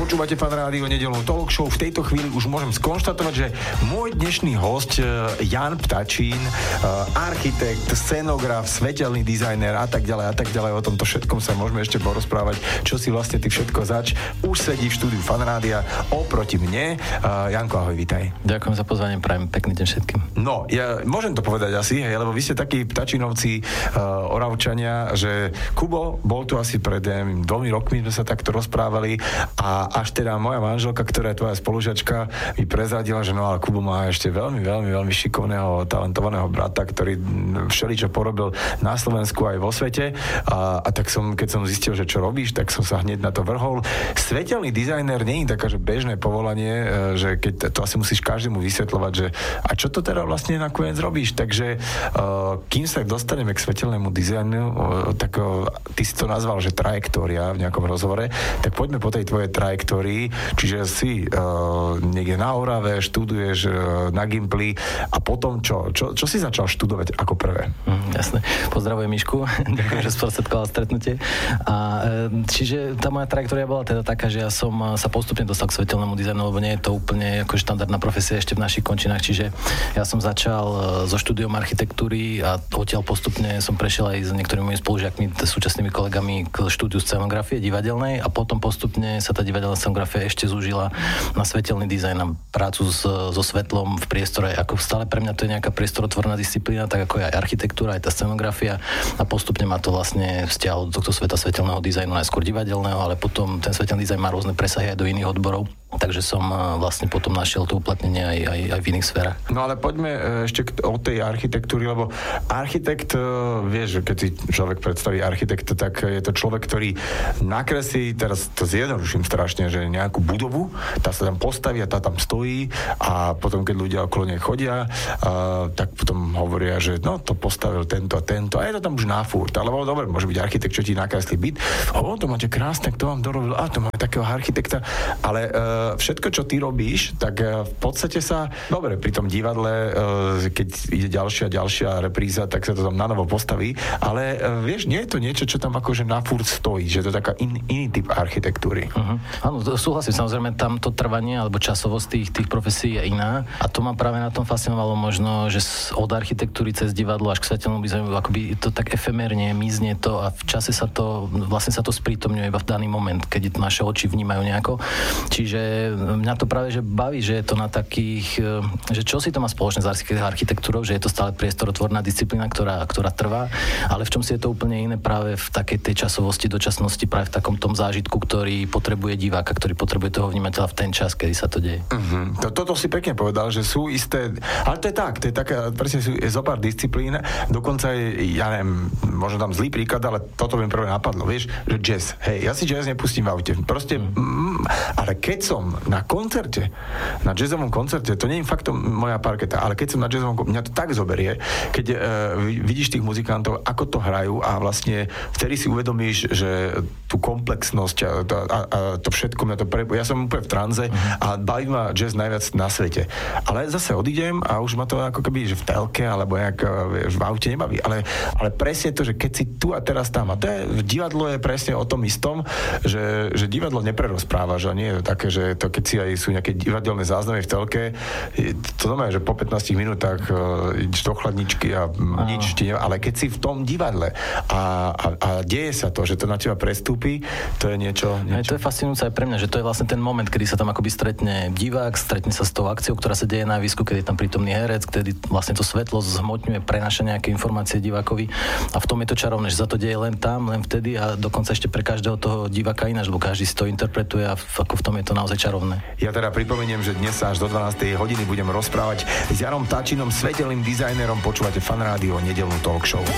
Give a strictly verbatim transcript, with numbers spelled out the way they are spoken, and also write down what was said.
Počúvate Fan Rádio, nedeľnú talk show. V tejto chvíli už môžem skonštatovať, že môj dnešný host Jan Ptačín, architekt, scenograf, svetelný dizajner a tak ďalej a tak ďalej. O tomto všetkom sa môžeme ešte porozprávať, čo si vlastne ty všetko zač. Už sedí v štúdiu Fan Rádia oproti mne. Janko, ahoj, vítaj. Ďakujem za pozvanie, prajem pekný deň všetkým. No, ja môžem to povedať asi, hej, lebo vy ste takí Ptačinovci, uh, Oravčania, že Kubo bol tu asi pred neviem, dvomi rokmi, sme sa takto rozprávali a až teda moja manželka, ktorá je tvoja spolužačka, mi prezradila, že no ale Kubo má ešte veľmi, veľmi, veľmi šikovného, talentovaného brata, ktorý všeličo porobil na Slovensku aj vo svete a, a tak som, keď som zistil, že čo robíš, tak som sa hneď na to vrhol. Svetelný dizajner nie je taká, že bežné povolanie, že keď to asi musíš každému vysvetľovať, že a čo to teda vlastne nakoniec robíš, takže uh, kým sa dostaneme k svetelnému dizajnu, uh, tak uh, ty si to nazval, že trajektória v nejakom rozhovore, tak poďme po tej tvojej trajektórii, čiže si uh, niekde na Orave, študuješ uh, na Gimply a potom čo? Čo, čo si začal študovať ako prvé? Mm, jasné. Pozdravujem Mišku, ďakujem, že sprostredkoval stretnutie. A, čiže tá moja trajektória bola teda taká, že ja som sa postupne dostal k svetelnému dizajnu, lebo nie je to úplne ako štandardná profesia ešte v našich končinách, čiže ja som začal so štúdiom architektúry a odtiaľ postupne som prešiel aj s niektorými mojimi spolužiakmi, súčasnými kolegami k štúdiu scenografie divadelnej a potom postupne sa tá divadelná scenografia ešte zúžila na svetelný dizajn, na prácu s, so svetlom v priestore. Ako stále pre mňa to je nejaká priestorotvorná disciplína, tak ako je aj architektúra, aj tá scenografia a postupne ma to vlastne vzťahlo do tohto sveta svetelného dizajnu, najskôr divadelného, ale potom ten svetelný dizajn má rôzne presahy aj do iných odborov. Takže som vlastne potom našiel to uplatnenie aj, aj, aj v iných sférach. No ale poďme ešte o tej architektúry, lebo architekt, vieš, keď si človek predstaví architekta, tak je to človek, ktorý nakreslí, teraz to zjednoduším strašne, že nejakú budovu, tá sa tam postaví a tá tam stojí a potom, keď ľudia okolo nej chodia, a, tak potom hovoria, že no, to postavil tento a tento a je to tam už na furt. Alebo dobre, môže byť architekt, čo ti nakreslí byt. O, to máte krásne, kto vám dorobil? A to máme takého architekta. Ale všetko, čo ty robíš, tak v podstate sa, dobre, pri tom divadle, keď ide ďalšia, ďalšia repríza, tak sa to tam nanovo postaví, ale vieš, nie je to niečo, čo tam akože na furt stojí, že to je taká in, iný typ architektúry. Uh-huh. Áno, súhlasím, samozrejme, tam to trvanie alebo časovosť tých, tých profesí je iná a to ma práve na tom fascinovalo možno, že od architektúry cez divadlo až k svetelnému dizajnu, akoby to tak efemérne mizne to a v čase sa to, vlastne sa to sprítomňuje iba v daný moment, keď naše oči vnímajú nejako. Čiže mňa to práve, že baví, že je to na takých, že čo si to má spoločné s architektúrou, že je to stále priestorotvorná disciplína, ktorá, ktorá trvá, ale v čom si je to úplne iné práve v takej tej časovosti, dočasnosti, práve v takom tom zážitku, ktorý potrebuje diváka, ktorý potrebuje toho vnímateľa v ten čas, kedy sa to deje. Uh-huh. To, toto si pekne povedal, že sú isté, ale to je tak, to je taká, presne sú, je zopár disciplín, dokonca je, ja neviem, možno tam zlý príklad, ale toto mi prvé napadlo, vieš, že jazz, hej, ja si jazz nepustím v aute, proste, mm, ale keď som na koncerte, na jazzovom koncerte, to nie je faktom moja parketa, ale keď som na jazzovom koncerte, mňa to tak zoberie, keď uh, vidíš tých muzikantov, ako to hrajú a vlastne vtedy si uvedomíš, že tú komplexnosť a, a, a to všetko mňa to pre... Ja som úplne v tranze a baví ma jazz najviac na svete. Ale zase odídem a už ma to ako keby, že v telke alebo nejak vieš, v aute nebaví. Ale, ale presne to, že keď si tu a teraz tam a to je, divadlo je presne o tom istom, že, že divadlo neprerozpráva, že nie je to také, že to keď si aj sú nejaké divadelné záznamy v telke, to znamená, že po pätnástich minútach uh, ideš do chladničky a Áno. nič ti ne... Ale keď si v tom divadle a, a, a deje sa to, že to na teba prestúpi, to je niečo... niečo. Aj to je fascinujúce aj pre mňa, že to je vlastne ten moment, kedy sa tam akoby stretne divák, stretne sa s tou akciou, ktorá sa deje na javisku, kedy je tam prítomný herec, kedy vlastne to svetlo zhmotňuje, prenáša nejaké informácie divákovi a v tom je to čarovné, že sa to deje len tam, len vtedy a dokonca ešte pre každého toho diváka ináč, lebo každý si to interpretuje a ako v tom je to naozaj čarovné. Ja teda pripomeniem, že dnes až do dvanástej hodiny budem rozprávať s Janom Ptačínom, svetelným dizajnerom. Počúvate Fan Rádio, nedeľnú talk show.